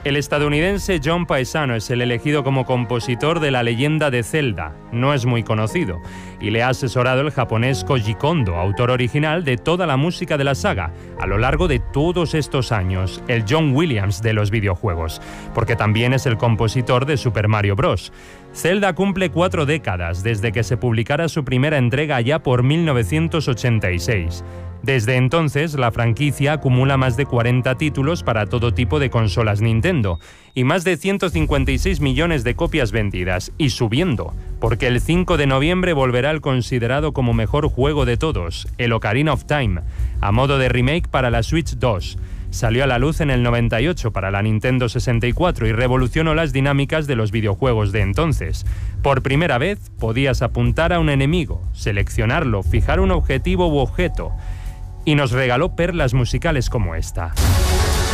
El estadounidense John Paesano es el elegido como compositor de La leyenda de Zelda. No es muy conocido y le ha asesorado el japonés Koji Kondo, autor original de toda la música de la saga, a lo largo de todos estos años, el John Williams de los videojuegos, porque también es el compositor de Super Mario Bros. Zelda cumple 4 décadas desde que se publicara su primera entrega allá por 1986. Desde entonces, la franquicia acumula más de 40 títulos para todo tipo de consolas Nintendo y más de 156 millones de copias vendidas, y subiendo, porque el 5 de noviembre volverá el considerado como mejor juego de todos, el Ocarina of Time, a modo de remake para la Switch 2. Salió a la luz en el 98 para la Nintendo 64 y revolucionó las dinámicas de los videojuegos de entonces. Por primera vez podías apuntar a un enemigo, seleccionarlo, fijar un objetivo u objeto, y nos regaló perlas musicales como esta.